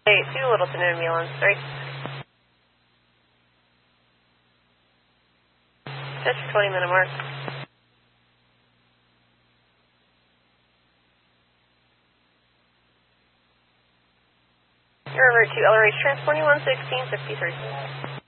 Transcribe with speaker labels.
Speaker 1: 2 Littleton ambulance, 3. Just 20-minute mark. You're over to LRH transporting 11653.